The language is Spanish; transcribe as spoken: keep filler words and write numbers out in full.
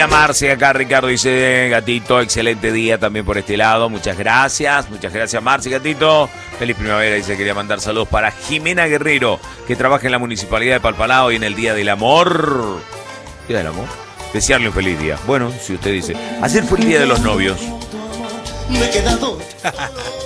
Marce, acá Ricardo dice, Gatito, excelente día también por este lado, muchas gracias, muchas gracias Marce, Gatito, feliz primavera, dice, quería mandar saludos para Jimena Guerrero, que trabaja en la Municipalidad de Palpalao y en el Día del Amor. ¿Día del Amor? Desearle un feliz día. Bueno, si usted dice, ayer fue el Día de los Novios. Me he quedado